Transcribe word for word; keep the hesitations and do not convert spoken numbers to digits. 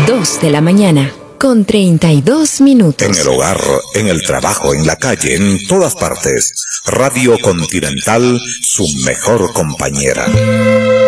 Dos de la mañana, con treinta y dos minutos. En el hogar, en el trabajo, en la calle, en todas partes. Radio Continental, su mejor compañera.